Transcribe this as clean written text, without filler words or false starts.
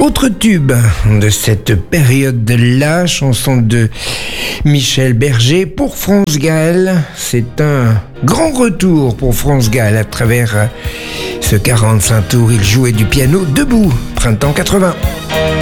Autre tube de cette période-là, chanson de Michel Berger pour France Gall. C'est un grand retour pour France Gall à travers ce 45 tours. Il jouait du piano debout, printemps 80.